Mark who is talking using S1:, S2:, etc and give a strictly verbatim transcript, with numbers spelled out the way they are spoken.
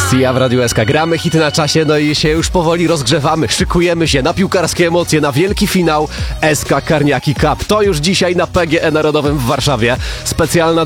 S1: Sia w Radiu S K. Gramy hity na czasie, no i się już powoli rozgrzewamy. Szykujemy się na piłkarskie emocje, na wielki finał S K Karniaki Cup. To już dzisiaj na P G E Narodowym w Warszawie. Specjalna